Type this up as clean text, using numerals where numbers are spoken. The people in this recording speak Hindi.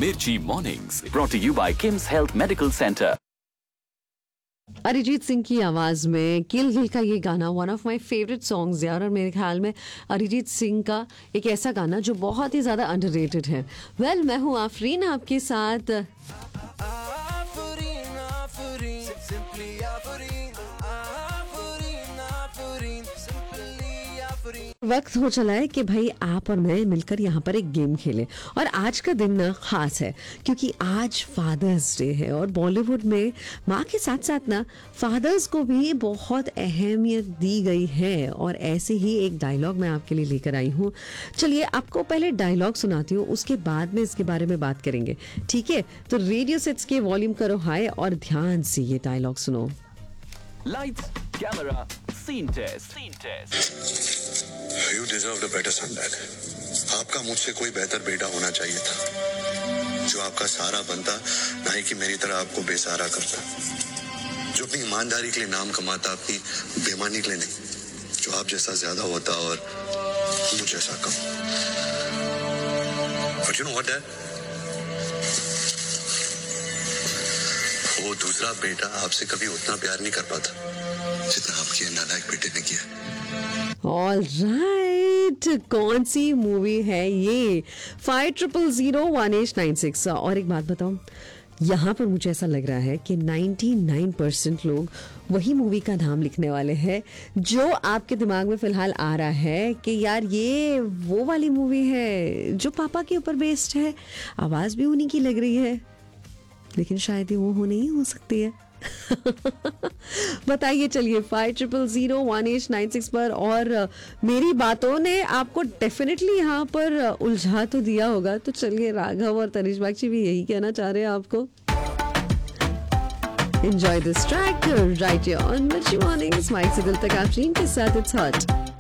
Mirchi Mornings, brought to you by Kim's Health Medical Center. Arijit Singh की आवाज में किल दिल का ये गाना one of my favourite songs यार। और मेरे ख्याल में अरिजीत सिंह का एक ऐसा गाना जो बहुत ही ज्यादा अंडररेटेड है। वेल, मैं हूँ आफरीन आपके साथ। वक्त हो चला है कि भाई आप और मैं मिलकर यहाँ पर एक गेम खेलें। और आज का दिन ना खास है क्योंकि आज फादर्स डे है और बॉलीवुड में माँ के साथ साथ ना फादर्स को भी बहुत अहमियत दी गई है। और ऐसे ही एक डायलॉग मैं आपके लिए लेकर आई हूँ। चलिए आपको पहले डायलॉग सुनाती हूँ, उसके बाद में इसके बारे में बात करेंगे, ठीक है? तो रेडियो सेट्स के वॉल्यूम करो हाई और ध्यान से ये डायलॉग सुनो। Lights, camera, scene test. You deserved a better son, Dad. आपका मुझसे कोई बेहतर बेटा होना चाहिए था, जो आपका सहारा बनता, ना ही कि मेरी तरह आपको बेसहारा करता, जो अपनी ईमानदारी के लिए नाम कमाता, अपनी बेईमानी के लिए नहीं, जो आप जैसा ज्यादा होता और मुझ जैसा कम। But you know what, Dad? वो दूसरा बेटा आपसे कभी उतना प्यार नहीं कर पाता जितना आपके नालायक बेटे ने किया। ऑल राइट, कौन सी मूवी है ये? 50001896। और एक बात बताऊं, यहाँ पर मुझे ऐसा लग रहा है कि 99% लोग वही मूवी का नाम लिखने वाले हैं जो आपके दिमाग में फिलहाल आ रहा है कि यार ये वो वाली मूवी है जो पापा के ऊपर बेस्ड है। आवाज भी उन्हीं की लग रही है, लेकिन शायद ये वो हो नहीं हो सकती है। बताइए चलिए 50001896 पर। और मेरी बातों ने आपको डेफिनेटली यहाँ पर उलझा तो दिया होगा। तो चलिए, राघव और तनिष बागची भी यही कहना चाह रहे हैं आपको। Enjoy this track right here on मिर्ची मॉर्निंग्स। माइक से दिल तक आफरीन के साथ इट्स हॉट।